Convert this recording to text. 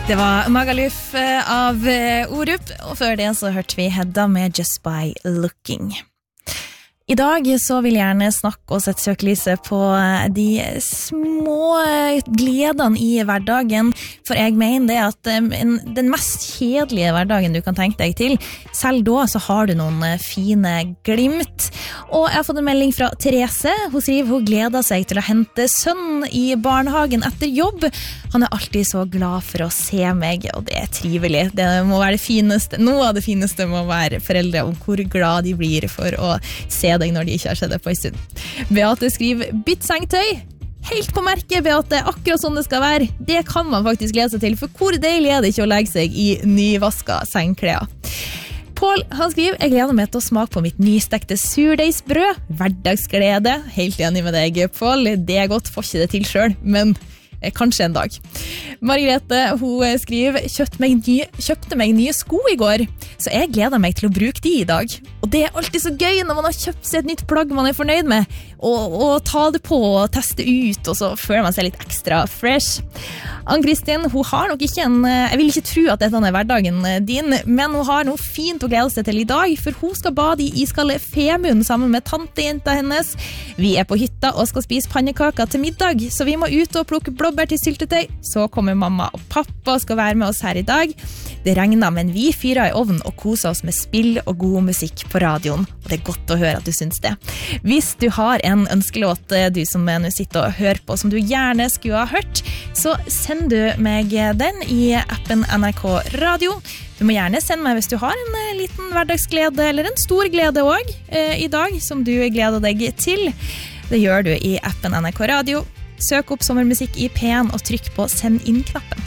Det var Magaluf av Orup, og før det så hørte vi Hedda med Just By Looking. I dag så vil jeg gjerne snakke og sette søkelyset på de små gledene i hverdagen, for jeg mener det at den mest kjedelige hverdagen du kan tenke deg til, selv da så har du noen fine glimt. Og jeg har fått en melding fra Therese. Hun skriver hun gleder seg til å hente sønnen i barnehagen etter jobb. Han er alltid så glad for å se meg, og det er trivelig. Det må være det fineste. Noe av det fineste må være foreldre om hvor glad de blir for å se deg når de ikke har sett det på en stund. Beate skriver bytt sengetøy. Helt på merket, Beate, akkurat sånn det skal være. Det kan man faktisk glede seg til, for hvor deilig er det ikke å legge seg i nyvaska sengklær. Paul, han skriver, jeg gleder meg til å smake på mitt nystekte surdeigsbrød. Hverdagsglede. Helt enig med deg, Paul. Det er godt, får ikke det til selv, men kanskje en dag. Margrethe, hun skriver, kjøpte meg nye sko i går, så jeg gleder meg til å bruke de i dag. Og det er alltid så gøy når man har kjøpt seg et nytt plagg man er fornøyd med, og ta det på og teste ut, og så føler man seg litt ekstra fresh. Ann-Kristin, hun har nok ikke jeg vil ikke tro at dette er hverdagen din, men hun har noe fint å glede seg til i dag, for hun skal bade i iskalde Femund sammen med tantejenta hennes. Vi er på hytta og skal spise pannekaker til middag, så vi må ut og plukke blåbær til syltetøy. Så kommer mamma og pappa og skal være med oss her i dag. Det regner, men vi fyrer i ovnen og koser oss med spill og god musikk på radioen. Og det er godt å høre at du syns det. Hvis du har en ønskelåt du som nå sitter og hører på, som du gjerne skulle ha hørt, så send du meg den i appen NRK Radio. Du må gjerne sende meg hvis du har en liten hverdagsglede, eller en stor glede også i dag, som du gleder deg til. Det gjør du i appen NRK Radio. Søk opp sommermusikk i P1 og trykk på send inn-knappen.